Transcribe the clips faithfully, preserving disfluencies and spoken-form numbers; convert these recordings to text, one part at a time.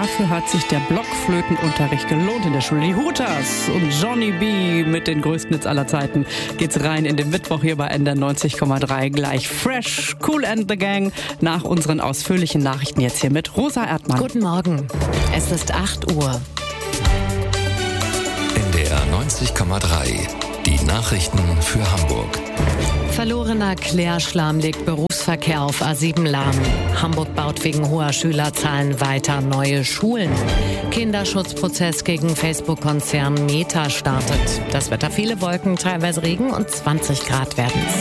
dafür hat sich der Blockflötenunterricht gelohnt in der Schule. Die Hooters und Johnny B mit den größten Hits aller Zeiten geht's rein in den Mittwoch hier bei N D R neunzig Komma drei. Gleich fresh, Kool and the Gang nach unseren ausführlichen Nachrichten jetzt hier mit Rosa Erdmann. Guten Morgen, es ist acht Uhr. N D R neunzig Komma drei, die Nachrichten für Hamburg. Verlorener Klärschlamm legt Berufsverkehr auf A sieben lahm. Hamburg baut wegen hoher Schülerzahlen weiter neue Schulen. Kinderschutzprozess gegen Facebook-Konzern Meta startet. Das Wetter viele Wolken, teilweise Regen und zwanzig Grad werden's.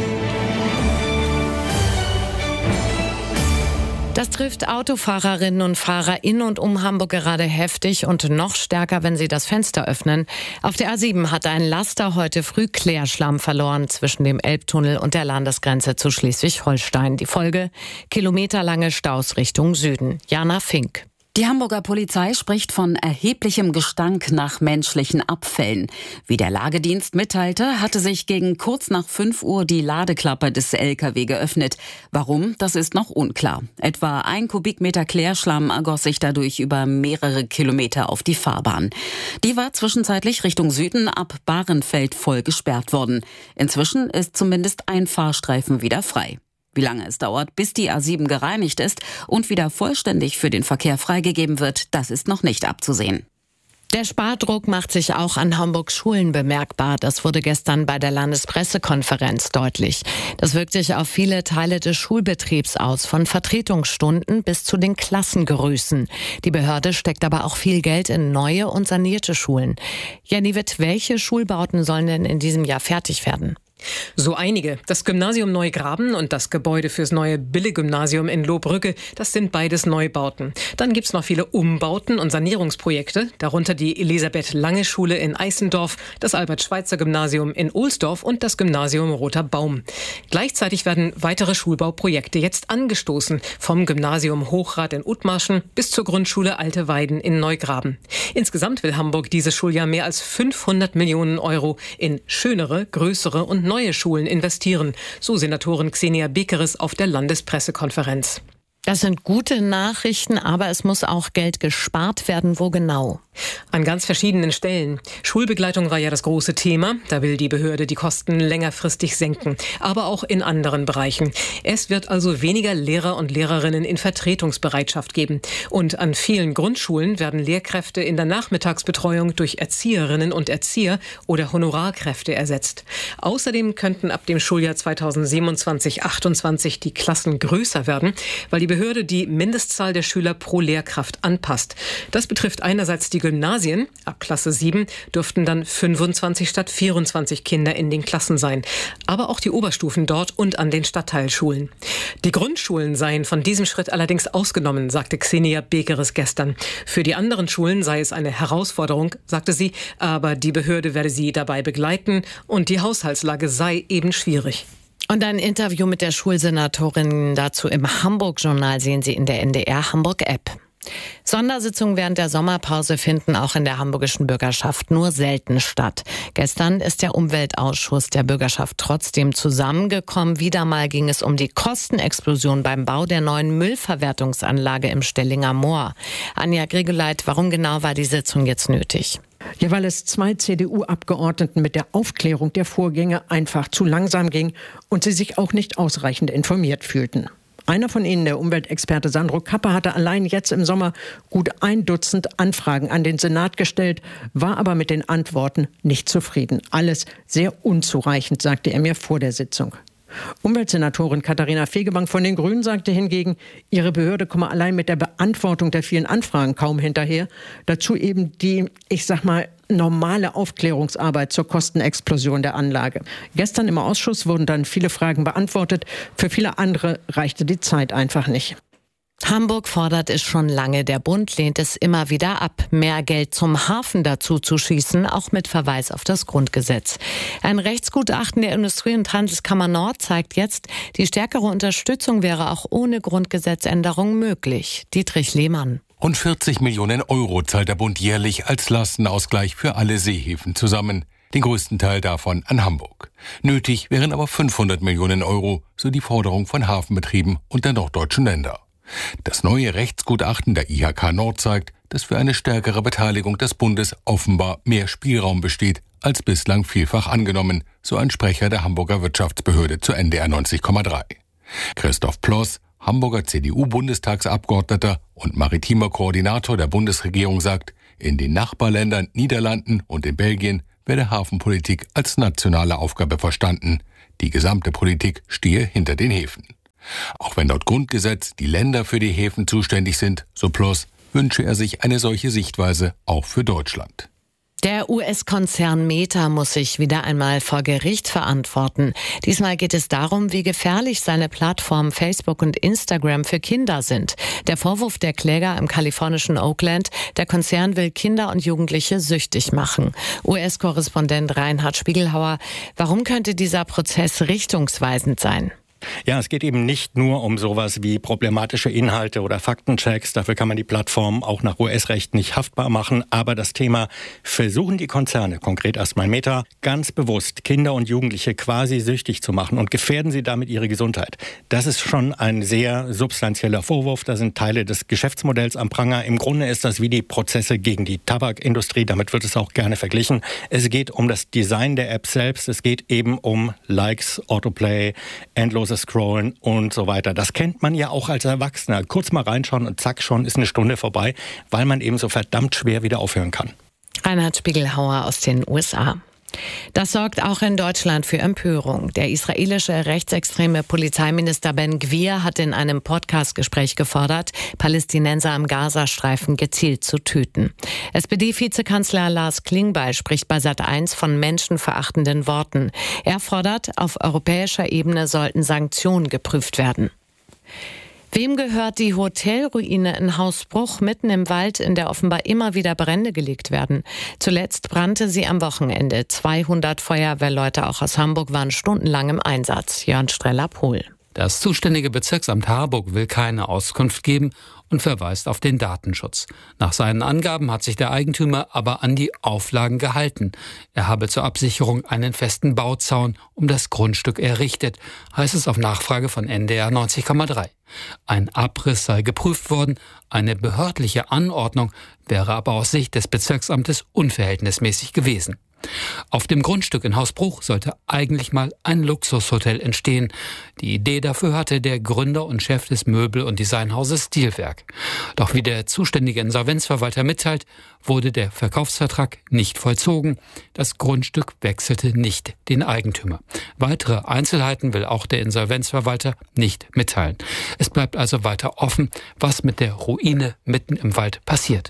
Das trifft Autofahrerinnen und Fahrer in und um Hamburg gerade heftig und noch stärker, wenn sie das Fenster öffnen. Auf der A sieben hat ein Laster heute früh Klärschlamm verloren zwischen dem Elbtunnel und der Landesgrenze zu Schleswig-Holstein. Die Folge: kilometerlange Staus Richtung Süden. Jana Fink. Die Hamburger Polizei spricht von erheblichem Gestank nach menschlichen Abfällen. Wie der Lagedienst mitteilte, hatte sich gegen kurz nach fünf Uhr die Ladeklappe des L K W geöffnet. Warum, das ist noch unklar. Etwa ein Kubikmeter Klärschlamm ergoss sich dadurch über mehrere Kilometer auf die Fahrbahn. Die war zwischenzeitlich Richtung Süden ab Bahrenfeld voll gesperrt worden. Inzwischen ist zumindest ein Fahrstreifen wieder frei. Wie lange es dauert, bis die A sieben gereinigt ist und wieder vollständig für den Verkehr freigegeben wird, das ist noch nicht abzusehen. Der Spardruck macht sich auch an Hamburgs Schulen bemerkbar. Das wurde gestern bei der Landespressekonferenz deutlich. Das wirkt sich auf viele Teile des Schulbetriebs aus, von Vertretungsstunden bis zu den Klassengrüßen. Die Behörde steckt aber auch viel Geld in neue und sanierte Schulen. Jenny Witt, welche Schulbauten sollen denn in diesem Jahr fertig werden? So einige. Das Gymnasium Neugraben und das Gebäude fürs neue Bille-Gymnasium in Lohbrügge, das sind beides Neubauten. Dann gibt's noch viele Umbauten und Sanierungsprojekte, darunter die Elisabeth-Lange-Schule in Eissendorf, das Albert-Schweitzer-Gymnasium in Ohlsdorf und das Gymnasium Roter Baum. Gleichzeitig werden weitere Schulbauprojekte jetzt angestoßen, vom Gymnasium Hochrath in Othmarschen bis zur Grundschule Alte Weiden in Neugraben. Insgesamt will Hamburg dieses Schuljahr mehr als fünfhundert Millionen Euro in schönere, größere und neue Schulen investieren, so Senatorin Xenia Bekeres auf der Landespressekonferenz. Das sind gute Nachrichten, aber es muss auch Geld gespart werden. Wo genau? An ganz verschiedenen Stellen. Schulbegleitung war ja das große Thema. Da will die Behörde die Kosten längerfristig senken. Aber auch in anderen Bereichen. Es wird also weniger Lehrer und Lehrerinnen in Vertretungsbereitschaft geben. Und an vielen Grundschulen werden Lehrkräfte in der Nachmittagsbetreuung durch Erzieherinnen und Erzieher oder Honorarkräfte ersetzt. Außerdem könnten ab dem Schuljahr zweitausendsiebenundzwanzig achtundzwanzig die Klassen größer werden, weil die Behörde die Mindestzahl der Schüler pro Lehrkraft anpasst. Das betrifft einerseits die Gymnasien. Ab Klasse sieben dürften dann fünfundzwanzig statt vierundzwanzig Kinder in den Klassen sein. Aber auch die Oberstufen dort und an den Stadtteilschulen. Die Grundschulen seien von diesem Schritt allerdings ausgenommen, sagte Xenia Bekeres gestern. Für die anderen Schulen sei es eine Herausforderung, sagte sie, aber die Behörde werde sie dabei begleiten und die Haushaltslage sei eben schwierig. Und ein Interview mit der Schulsenatorin dazu im Hamburg-Journal sehen Sie in der N D R Hamburg-App. Sondersitzungen während der Sommerpause finden auch in der hamburgischen Bürgerschaft nur selten statt. Gestern ist der Umweltausschuss der Bürgerschaft trotzdem zusammengekommen. Wieder mal ging es um die Kostenexplosion beim Bau der neuen Müllverwertungsanlage im Stellinger Moor. Anja Grigoleit, warum genau war die Sitzung jetzt nötig? Ja, weil es zwei C D U-Abgeordneten mit der Aufklärung der Vorgänge einfach zu langsam ging und sie sich auch nicht ausreichend informiert fühlten. Einer von ihnen, der Umweltexperte Sandro Kappe, hatte allein jetzt im Sommer gut ein Dutzend Anfragen an den Senat gestellt, war aber mit den Antworten nicht zufrieden. Alles sehr unzureichend, sagte er mir vor der Sitzung. Umweltsenatorin Katharina Fegebank von den Grünen sagte hingegen, ihre Behörde komme allein mit der Beantwortung der vielen Anfragen kaum hinterher. Dazu eben die, ich sag mal, normale Aufklärungsarbeit zur Kostenexplosion der Anlage. Gestern im Ausschuss wurden dann viele Fragen beantwortet. Für viele andere reichte die Zeit einfach nicht. Hamburg fordert es schon lange. Der Bund lehnt es immer wieder ab, mehr Geld zum Hafen dazu zu schießen, auch mit Verweis auf das Grundgesetz. Ein Rechtsgutachten der Industrie- und Handelskammer Nord zeigt jetzt, die stärkere Unterstützung wäre auch ohne Grundgesetzänderung möglich. Dietrich Lehmann. Rund vierzig Millionen Euro zahlt der Bund jährlich als Lastenausgleich für alle Seehäfen zusammen. Den größten Teil davon an Hamburg. Nötig wären aber fünfhundert Millionen Euro, so die Forderung von Hafenbetrieben und der norddeutschen Länder. Das neue Rechtsgutachten der I H K Nord zeigt, dass für eine stärkere Beteiligung des Bundes offenbar mehr Spielraum besteht, als bislang vielfach angenommen, so ein Sprecher der Hamburger Wirtschaftsbehörde zu N D R neunzig Komma drei. Christoph Ploss, Hamburger C D U-Bundestagsabgeordneter und maritimer Koordinator der Bundesregierung, sagt, in den Nachbarländern Niederlanden und in Belgien werde Hafenpolitik als nationale Aufgabe verstanden. Die gesamte Politik stehe hinter den Häfen. Auch wenn laut Grundgesetz die Länder für die Häfen zuständig sind, so Ploss, wünsche er sich eine solche Sichtweise auch für Deutschland. Der U S-Konzern Meta muss sich wieder einmal vor Gericht verantworten. Diesmal geht es darum, wie gefährlich seine Plattformen Facebook und Instagram für Kinder sind. Der Vorwurf der Kläger im kalifornischen Oakland: Der Konzern will Kinder und Jugendliche süchtig machen. U S-Korrespondent Reinhard Spiegelhauer, warum könnte dieser Prozess richtungsweisend sein? Ja, es geht eben nicht nur um sowas wie problematische Inhalte oder Faktenchecks. Dafür kann man die Plattform auch nach U S-Recht nicht haftbar machen. Aber das Thema: Versuchen die Konzerne, konkret erstmal Meta, ganz bewusst Kinder und Jugendliche quasi süchtig zu machen und gefährden sie damit ihre Gesundheit. Das ist schon ein sehr substanzieller Vorwurf. Da sind Teile des Geschäftsmodells am Pranger. Im Grunde ist das wie die Prozesse gegen die Tabakindustrie. Damit wird es auch gerne verglichen. Es geht um das Design der App selbst. Es geht eben um Likes, Autoplay, endloses Scrollen und so weiter. Das kennt man ja auch als Erwachsener. Kurz mal reinschauen und zack, schon ist eine Stunde vorbei, weil man eben so verdammt schwer wieder aufhören kann. Reinhard Spiegelhauer aus den U S A. Das sorgt auch in Deutschland für Empörung. Der israelische rechtsextreme Polizeiminister Ben Gvir hat in einem Podcastgespräch gefordert, Palästinenser im Gazastreifen gezielt zu töten. S P D-Vizekanzler Lars Klingbeil spricht bei Sat eins von menschenverachtenden Worten. Er fordert, auf europäischer Ebene sollten Sanktionen geprüft werden. Wem gehört die Hotelruine in Hausbruch mitten im Wald, in der offenbar immer wieder Brände gelegt werden? Zuletzt brannte sie am Wochenende. zweihundert Feuerwehrleute auch aus Hamburg waren stundenlang im Einsatz. Jörn Streller-Pohl. Das zuständige Bezirksamt Harburg will keine Auskunft geben und verweist auf den Datenschutz. Nach seinen Angaben hat sich der Eigentümer aber an die Auflagen gehalten. Er habe zur Absicherung einen festen Bauzaun um das Grundstück errichtet, heißt es auf Nachfrage von N D R neunzig Komma drei. Ein Abriss sei geprüft worden, eine behördliche Anordnung wäre aber aus Sicht des Bezirksamtes unverhältnismäßig gewesen. Auf dem Grundstück in Hausbruch sollte eigentlich mal ein Luxushotel entstehen. Die Idee dafür hatte der Gründer und Chef des Möbel- und Designhauses Stilwerk. Doch wie der zuständige Insolvenzverwalter mitteilt, wurde der Verkaufsvertrag nicht vollzogen. Das Grundstück wechselte nicht den Eigentümer. Weitere Einzelheiten will auch der Insolvenzverwalter nicht mitteilen. Es bleibt also weiter offen, was mit der Ruine mitten im Wald passiert.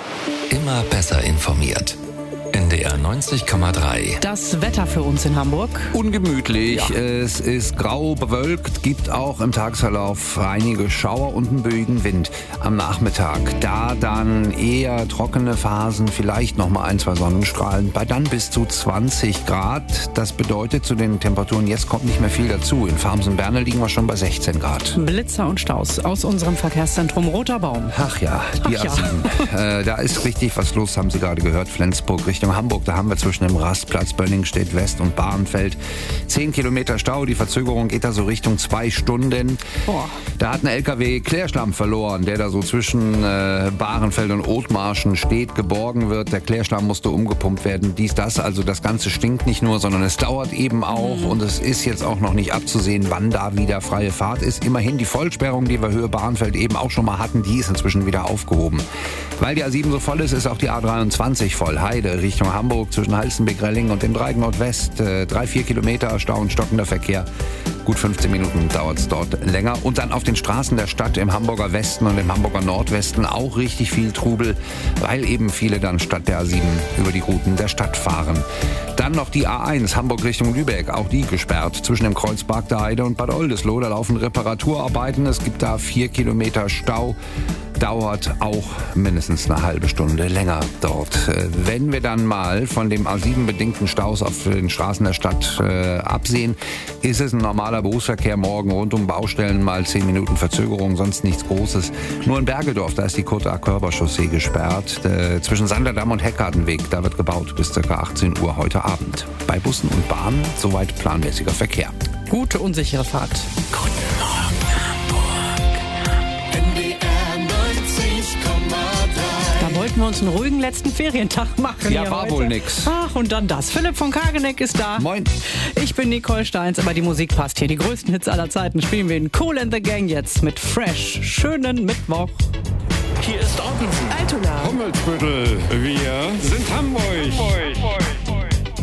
Immer besser informiert. N D R neunzig Komma drei. Das Wetter für uns in Hamburg. Ungemütlich. Ja. Es ist grau bewölkt, gibt auch im Tagesverlauf einige Schauer und einen böigen Wind am Nachmittag. Da dann eher trockene Phasen, vielleicht noch mal ein, zwei Sonnenstrahlen, bei dann bis zu zwanzig Grad. Das bedeutet, zu den Temperaturen jetzt kommt nicht mehr viel dazu. In Farmsen-Berne liegen wir schon bei sechzehn Grad. Blitzer und Staus aus unserem Verkehrszentrum Roter Baum. Ach ja, die Ach ja. A sieben. äh, da ist richtig was los, haben Sie gerade gehört. Flensburg Richtung Hamburg, da haben wir zwischen dem Rastplatz Bönningstedt West und Bahrenfeld zehn Kilometer Stau. Die Verzögerung geht da so Richtung zwei Stunden. Boah. Da hat ein L K W Klärschlamm verloren, der da so zwischen äh, Bahrenfeld und Othmarschen steht, geborgen wird. Der Klärschlamm musste umgepumpt werden. Dies, das, also das Ganze stinkt nicht nur, sondern es dauert eben auch. Mhm. Und es ist jetzt auch noch nicht abzusehen, wann da wieder freie Fahrt ist. Immerhin die Vollsperrung, die wir Höhe Bahrenfeld eben auch schon mal hatten, die ist inzwischen wieder aufgehoben. Weil die A sieben so voll ist, ist auch die A dreiundzwanzig voll. Heide Richtung Hamburg zwischen Halstenbeck-Relling und dem Dreieck Nordwest. Äh, drei, vier Kilometer Stau und stockender Verkehr. Gut fünfzehn Minuten dauert es dort länger. Und dann auf den Straßen der Stadt im Hamburger Westen und im Hamburger Nordwesten auch richtig viel Trubel, weil eben viele dann statt der A sieben über die Routen der Stadt fahren. Dann noch die A eins Hamburg Richtung Lübeck, auch die gesperrt. Zwischen dem Kreuzberg der Heide und Bad Oldesloe, da laufen Reparaturarbeiten. Es gibt da vier Kilometer Stau. Dauert auch mindestens eine halbe Stunde länger dort. Wenn wir dann mal von dem A sieben bedingten Staus auf den Straßen der Stadt äh, absehen, ist es ein normaler Berufsverkehr morgen rund um Baustellen, mal zehn Minuten Verzögerung, sonst nichts Großes. Nur in Bergedorf, da ist die Kurt-A-Körber-Chaussee gesperrt. Äh, zwischen Sanderdamm und Heckgartenweg, da wird gebaut bis ca. achtzehn Uhr heute Abend. Bei Bussen und Bahnen soweit planmäßiger Verkehr. Gute und sichere Fahrt. Guten Morgen, Hamburg. uns einen ruhigen letzten Ferientag machen. Ja, hier war heute. wohl nix. Ach, und dann das. Philipp von Kageneck ist da. Moin. Ich bin Nicole Steins, aber die Musik passt hier. Die größten Hits aller Zeiten spielen wir in Kool and the Gang jetzt mit Fresh. Schönen Mittwoch. Hier ist Ottensen, Altona, Hummelsbüttel. Wir sind Hamburg. Hamburg.